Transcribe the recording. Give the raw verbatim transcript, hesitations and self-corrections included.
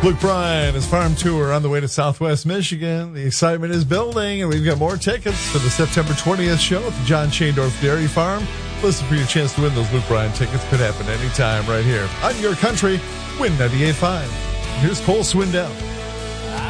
Luke Bryan, his farm tour on the way to Southwest Michigan. The excitement is building, and we've got more tickets for the September twentieth show at the John Shaindorf Dairy Farm. Listen for your chance to win those Luke Bryan tickets. Could happen anytime right here on Your Country, Win ninety-eight point five. Here's Cole Swindell.